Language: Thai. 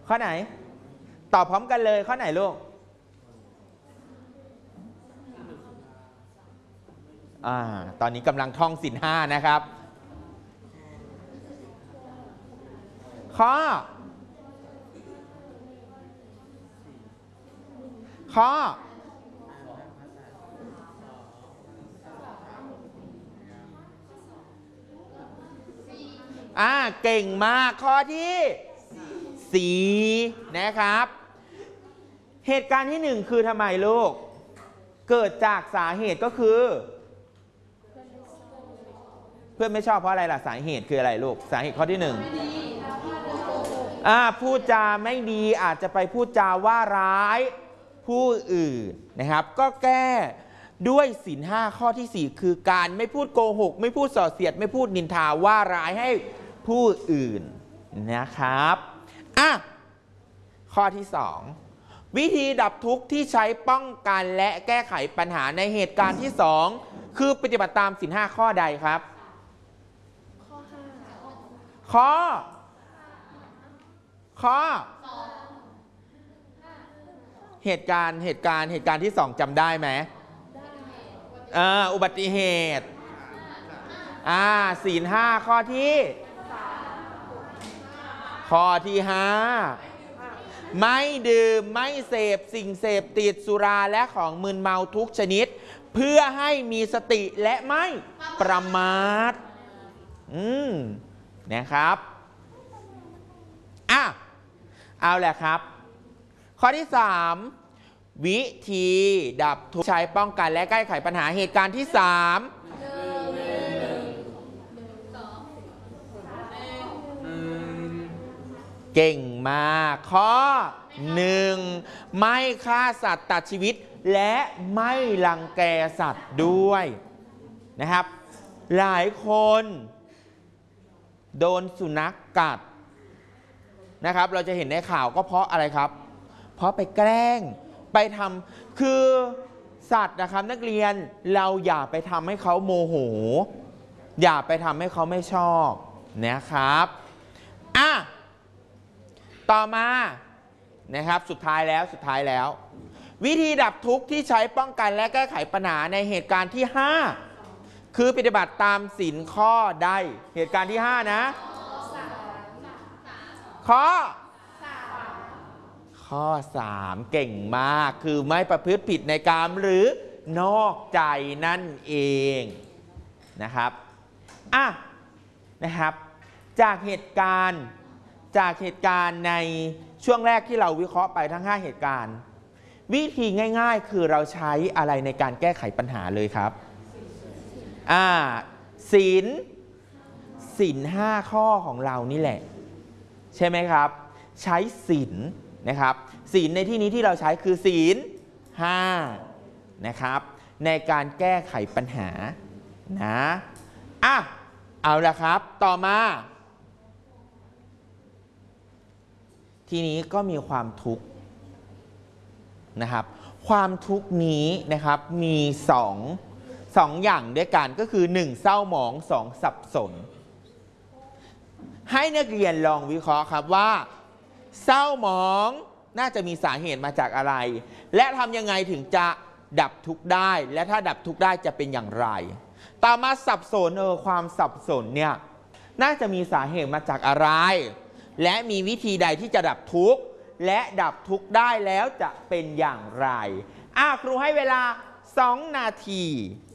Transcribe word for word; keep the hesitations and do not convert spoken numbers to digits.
ข้อไหนตอบพร้อมกันเลยข้อไหนลูกอ่าตอนนี้กำลังท่องศีลห้านะครับข้อข้ออ่าเก่งมากข้อที่สี่นะครับเหตุการณ์ที่หนึ่งคือทำไมลูกเกิดจากสาเหตุก็คือเพื่อนไม่ชอบเพราะอะไรล่ะสาเหตุคืออะไรลูกสาเหตุข้อที่หนึ่งอ่าพูดจาไม่ดีอาจจะไปพูดจาว่าร้ายผู้อื่นนะครับก็แก้ด้วยศีลห้าข้อที่สี่คือการไม่พูดโกหกไม่พูดส่อเสียดไม่พูดนินทาว่าร้ายให้ผู้อื่นนะครับอ่ะข้อที่สองวิธีดับทุกข์ที่ใช้ป้องกันและแก้ไขปัญหาในเหตุการณ์ที่สองคือปฏิบัติตามศีลห้าข้อใดครับข้อห้าข้อข้อเหตุการณ์เหตุการณ์เหตุการณ์ที่สองจำได้ไหมอ่าอุบัติเหตุอ่าศีลห้าข้อที่ข้อที่ห้าไม่ดื่มไม่เสพสิ่งเสพติดสุราและของมึนเมาทุกชนิดเพื่อให้มีสติและไม่ประมาทอืมนะครับอ่ะเอาแหละครับข้อที่สามวิธีดับทุกข์ใช้ป้องกันและแก้ไขปัญหาเหตุการณ์ที่สามเก่งมากข้อหนึ่งไม่ฆ่าสัตว์ตัดชีวิตและไม่รังแกสัตว์ด้วยนะครับหลายคนโดนสุนัขกัดนะครับเราจะเห็นในข่าวก็เพราะอะไรครับเพราะไปแกล้งไปทำคือสัตว์นะครับนักเรียนเราอย่าไปทำให้เขาโมโหอย่าไปทำให้เขาไม่ชอบนะครับอ่ะต่อมานะครับสุดท้ายแล้วสุดท้ายแล้ววิธีดับทุกข์ที่ใช้ป้องกันและแก้ไขปัญหาในเหตุการณ์ที่ห้าคือปฏิบัติตามศีลข้อใดเหตุการณ์ที่ห้านะข้อข้อสามเก่งมากคือไม่ประพฤติผิดในกามหรือนอกใจนั่นเองนะครับอ่ะนะครับจากเหตุการณ์จากเหตุการณ์ในช่วงแรกที่เราวิเคราะห์ไปทั้งห้าเหตุการณ์วิธีง่ายๆคือเราใช้อะไรในการแก้ไขปัญหาเลยครับอ่าศีลศีลห้าข้อของเรานี่แหละใช่ไหมครับใช้ศีลนะครับศีลในที่นี้ที่เราใช้คือศีลห้านะครับในการแก้ไขปัญหานะอ่ะเอาละครับต่อมาทีนี้ก็มีความทุกข์นะครับความทุกข์นี้นะครับมีสองสองอย่างด้วยกันก็คือหนึ่งเศร้าหมองสองสับสนให้นักเรียนลองวิเคราะห์ครับว่าเศร้าหมองน่าจะมีสาเหตุมาจากอะไรและทำยังไงถึงจะดับทุกข์ได้และถ้าดับทุกข์ได้จะเป็นอย่างไรต่อมาสับสนเออความสับสนเนี่ยน่าจะมีสาเหตุมาจากอะไรและมีวิธีใดที่จะดับทุกข์และดับทุกข์ได้แล้วจะเป็นอย่างไรอ่ะครูให้เวลาสองนาที